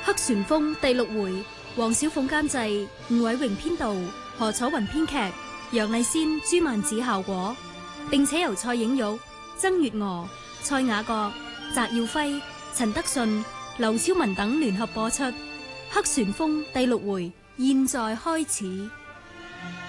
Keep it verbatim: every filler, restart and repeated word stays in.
黑旋風第六回，黃小鳳監製，吳偉榮編導，何楚雲編劇，楊麗仙、朱曼子效果，並且由蔡影玉、曾月娥、蔡雅閣、翟耀輝、陳德順、劉超文等聯合播出。黑旋風第六回現在開始。